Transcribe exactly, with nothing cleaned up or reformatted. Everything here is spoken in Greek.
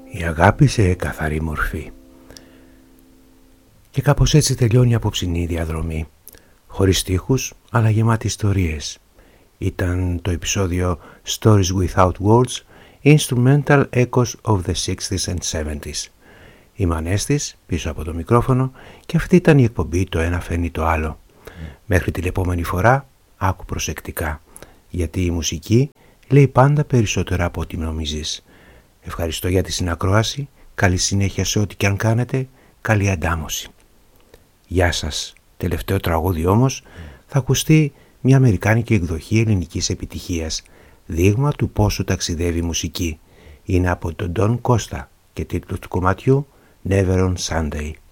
Η αγάπη σε καθαρή μορφή. Και κάπως έτσι τελειώνει η απόψινή διαδρομή. Χωρίς στίχους, αλλά γεμάτη ιστορίες. Ήταν το επεισόδιο Stories Without Words, Instrumental Echoes of the sixties and seventies. Είμαι Ανέστης, πίσω από το μικρόφωνο, και αυτή ήταν η εκπομπή «Το ένα φέρνει το άλλο». Mm. Μέχρι την επόμενη φορά, άκου προσεκτικά, γιατί η μουσική λέει πάντα περισσότερα από ό,τι νομίζεις. Ευχαριστώ για τη συνακρόαση, καλή συνέχεια σε ό,τι και αν κάνετε, καλή αντάμωση. Γεια σας. Τελευταίο τραγούδι όμως θα ακουστεί μια αμερικάνικη εκδοχή ελληνικής επιτυχίας, δείγμα του πόσο ταξιδεύει η μουσική. Είναι από τον Don Costa και τίτλος του κομματιού Never on Sunday.